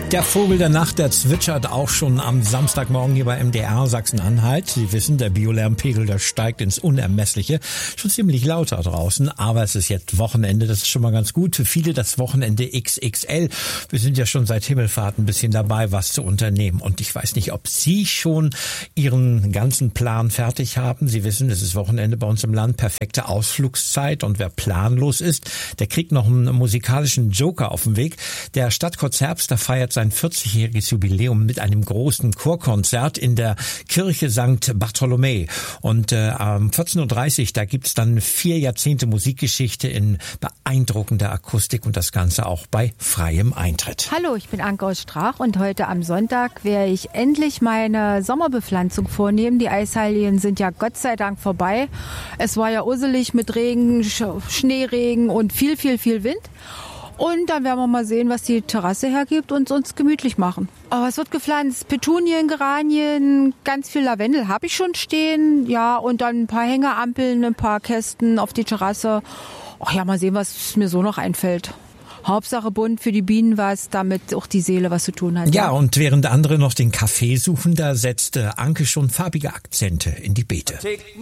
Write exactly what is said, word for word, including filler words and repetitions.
Der Vogel der Nacht, der zwitschert auch schon am Samstagmorgen hier bei M D R Sachsen-Anhalt. Sie wissen, der Biolärmpegel, der steigt ins Unermessliche. Schon ziemlich laut da draußen, aber es ist jetzt Wochenende, das ist schon mal ganz gut. Für viele das Wochenende X X L. Wir sind ja schon seit Himmelfahrt ein bisschen dabei, was zu unternehmen. Und ich weiß nicht, ob Sie schon Ihren ganzen Plan fertig haben. Sie wissen, es ist Wochenende bei uns im Land, perfekte Ausflugszeit. Und wer planlos ist, der kriegt noch einen musikalischen Joker auf den Weg. Der Stadtchor Zerbst, der feiert sein vierzigjähriges Jubiläum mit einem großen Chorkonzert in der Kirche Sankt Bartholomä. Und äh, um vierzehn Uhr dreißig, da gibt's dann vier Jahrzehnte Musikgeschichte in beeindruckender Akustik und das Ganze auch bei freiem Eintritt. Hallo, ich bin Anke aus Strach und heute am Sonntag werde ich endlich meine Sommerbepflanzung vornehmen. Die Eisheiligen sind ja Gott sei Dank vorbei. Es war ja usselig mit Regen, Sch- Schneeregen und viel, viel, viel Wind. Und dann werden wir mal sehen, was die Terrasse hergibt und uns gemütlich machen. Aber es wird gepflanzt, Petunien, Geranien, ganz viel Lavendel habe ich schon stehen. Ja, und dann ein paar Hängeampeln, ein paar Kästen auf die Terrasse. Ach ja, mal sehen, was mir so noch einfällt. Hauptsache bunt, für die Bienen was, damit auch die Seele was zu tun hat. Ja, und während andere noch den Kaffee suchen, da setzt Anke schon farbige Akzente in die Beete.